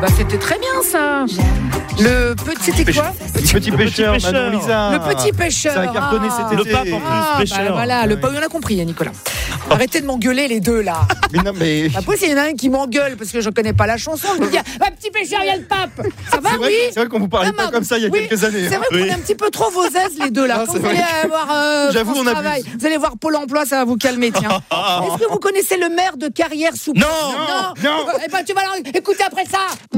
Bah, c'était très bien ça. Le petit, c'était quoi? Petit pêcheur, Manon Lisa. Le petit pêcheur. Ça a cartonné cet été. Le pape en plus, pêcheur. Bah, voilà, le pape, on a compris, Nicolas. Arrêtez de m'engueuler les deux là. Mais non, mais. Après, il y en a un qui m'engueule parce que je connais pas la chanson. Je me dis, petit pêcheur, il y a le pape. Ça va, oui? C'est vrai qu'on vous parlait pas comme ça il y a quelques années. C'est vrai qu'on est un petit peu trop vos aises les deux là. Ah, Quand c'est vous allez avoir J'avoue, France on abuse. Travail, vous allez voir Pôle emploi, ça va vous calmer, tiens. Est-ce que vous connaissez le maire de Carrière-sous-Pont? Non. Eh ben, tu vas écouter après ça.